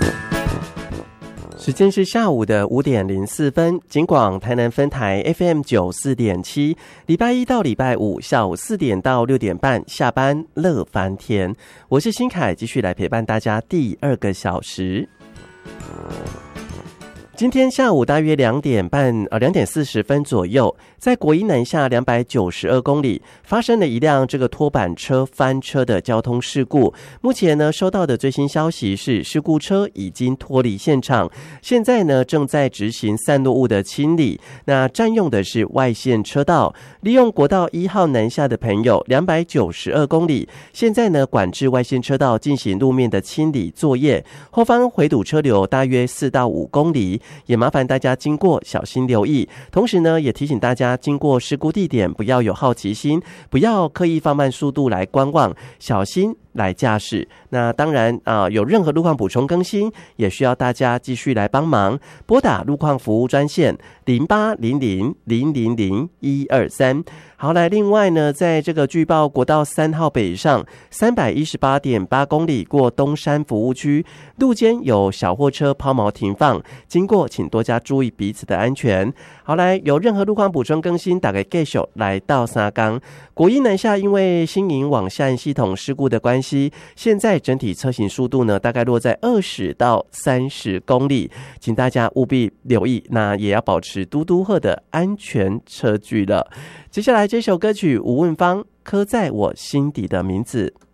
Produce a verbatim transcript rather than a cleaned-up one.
时间是下午的五点零四分，警广台南分台 F M 九四点七，礼拜一到礼拜五下午四点到六点半下班乐翻天，我是新凯，继续来陪伴大家第二个小时。今天下午大约两点半，呃，两点四十分左右，在国一南下两百九十二公里发生了一辆这个拖板车翻车的交通事故。目前呢，收到的最新消息是，事故车已经脱离现场，现在呢正在执行散落物的清理。那占用的是外线车道，利用国道一号南下的朋友两百九十二公里，现在呢管制外线车道进行路面的清理作业，后方回堵车流大约四到五公里。也麻烦大家经过小心留意，同时呢也提醒大家经过事故地点不要有好奇心，不要刻意放慢速度来观望，小心来驾驶。那当然啊、呃，有任何路况补充更新，也需要大家继续来帮忙，拨打路况服务专线零八零零零零零一二三。好，来，另外呢，在这个据报国道三号北上三百一十八点八公里过东山服务区，路肩有小货车抛锚停放，经过请多加注意彼此的安全。好，来，有任何路况补充更新，打给 继续来到三江国一南下，因为新营往下系统事故的关系，现在整体车行速度呢大概落在二十到三十公里，请大家务必留意，那也要保持嘟嘟鹤的安全车距了。接下来这首歌曲吴汶芳刻在我心底的名字。